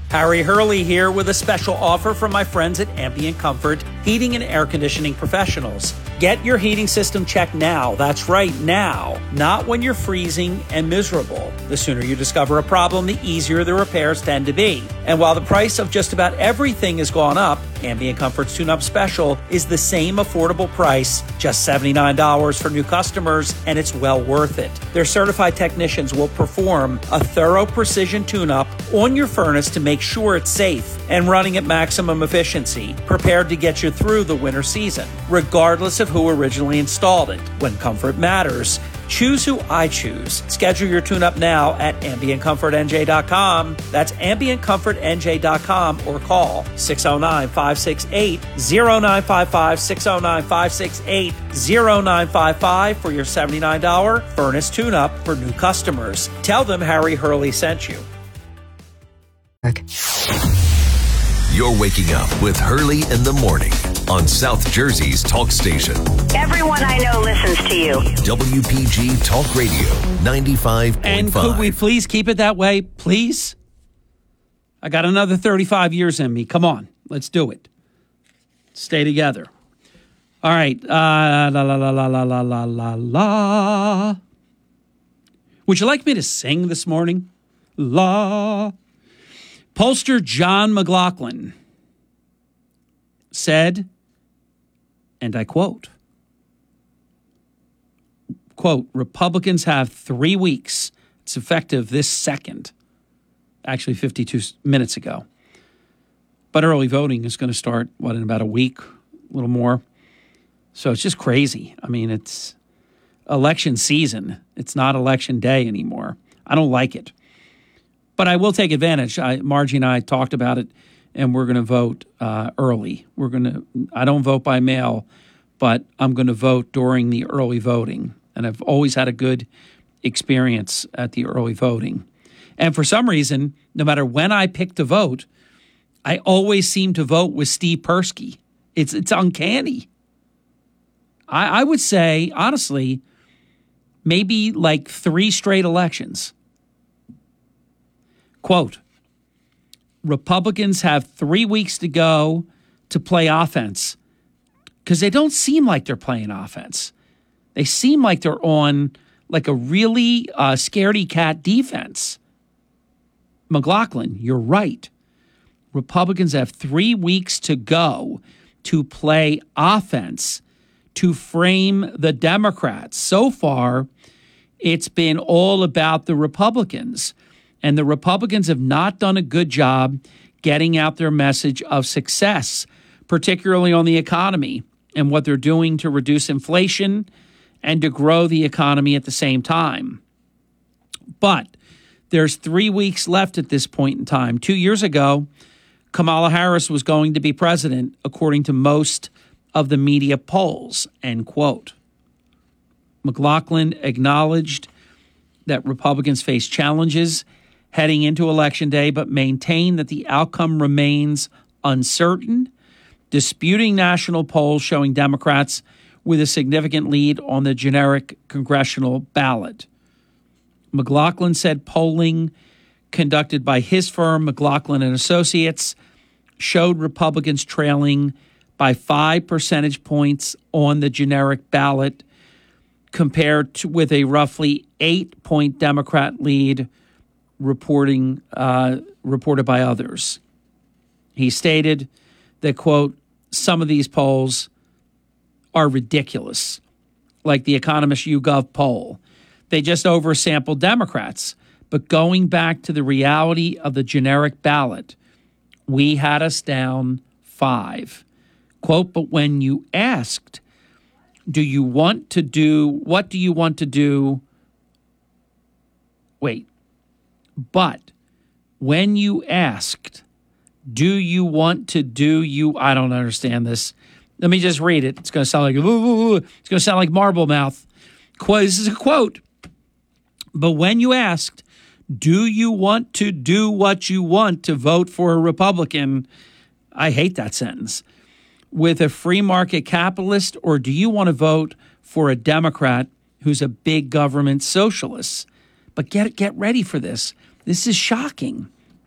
Harry Hurley here with a special offer from my friends at Ambient Comfort Heating and Air Conditioning Professionals. Get your heating system checked now. That's right, now. Not when you're freezing and miserable. The sooner you discover a problem, the easier the repairs tend to be. And while the price of just about everything has gone up, Ambient Comfort's Tune-Up Special is the same affordable price, just $79 for new customers, and it's well worth it. Their certified technicians will perform a thorough precision tune-up on your furnace to make sure it's safe and running at maximum efficiency, prepared to get you through the winter season, regardless of who originally installed it. When comfort matters, choose who I choose. Schedule your tune-up now at AmbientComfortNJ.com. That's AmbientComfortNJ.com or call 609-568-0955, 609-568-0955 for your $79 furnace tune-up for new customers. Tell them Harry Hurley sent you. You're waking up with Hurley in the morning on South Jersey's talk station. Everyone I know listens to you. WPG Talk Radio 95.5. And could we please keep it that way, please? I got another 35 years in me. Come on, let's do it. Stay together. All right. La, la, la, la, la, la, la, la, la. Would you like me to sing this morning? La. Pollster John McLaughlin said, and I quote, Republicans have 3 weeks. It's effective this second, actually 52 minutes ago. But early voting is going to start, in about a week, a little more. So it's just crazy. I mean, it's election season. It's not election day anymore. I don't like it. But I will take advantage. Margie and I talked about it, and we're going to vote early. I don't vote by mail, but I'm going to vote during the early voting. And I've always had a good experience at the early voting. And for some reason, no matter when I pick to vote, I always seem to vote with Steve Persky. It's uncanny. I would say, honestly, maybe like 3 straight elections. Quote, Republicans have 3 weeks to go to play offense because they don't seem like they're playing offense. They seem like they're on like a really scaredy cat defense. McLaughlin, you're right. Republicans have 3 weeks to go to play offense to frame the Democrats. So far, it's been all about the Republicans. And the Republicans have not done a good job getting out their message of success, particularly on the economy and what they're doing to reduce inflation and to grow the economy at the same time. But there's 3 weeks left at this point in time. 2 years ago, Kamala Harris was going to be president, according to most of the media polls, end quote. McLaughlin acknowledged that Republicans face challenges heading into Election Day, but maintained that the outcome remains uncertain, disputing national polls showing Democrats with a significant lead on the generic congressional ballot. McLaughlin said polling conducted by his firm, McLaughlin and Associates, showed Republicans trailing by 5 percentage points on the generic ballot compared to with a roughly 8-point Democrat lead reported by others. He stated that, quote, some of these polls are ridiculous, like the Economist YouGov poll. They just oversampled Democrats. But going back to the reality of the generic ballot, we had us down 5. Quote, but when you asked, what do you want to do? But when you asked, do you want to do I don't understand this. Let me just read it. It's going to sound like, it's going to sound like Marble Mouth. This is a quote. But when you asked, do you want to do what you want to vote for a Republican? I hate that sentence. With a free market capitalist, or do you want to vote for a Democrat who's a big government socialist? But get ready for this. This is shocking.